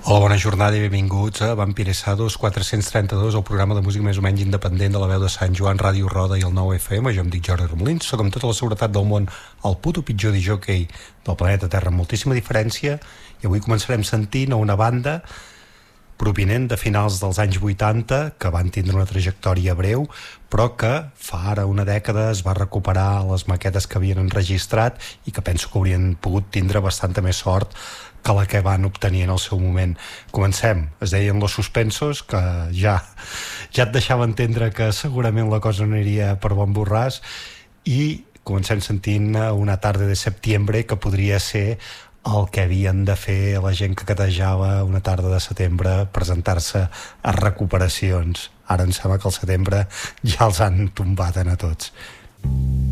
Hola, bona jornada i benvinguts a Vampiresados 432, el programa de música més o menys independent de la veu de Sant Joan, Ràdio Roda i el 9FM. Jo em dic Jordi Romolins, soc amb tota la seguretat del món el puto pitjor disjockey del planeta Terra amb moltíssima diferència, i avui començarem sentint a una banda provinent de finals dels anys 80 que van tindre una trajectòria breu, però que fa ara una dècada es va recuperar les maquetes que havien enregistrat i que penso que haurien pogut tindre bastanta més sort que la que van obtenir en el seu moment. Comencem. Es deien Los Suspensos, que ja et deixava entendre que segurament la cosa no aniria per bon borràs, i comencem sentint Una tarde de septiembre, que podria ser el que havien de fer la gent que catejava Una tarda de setembre, presentar-se a recuperacions. Ara em sembla que al setembre ja els han tombat a tots.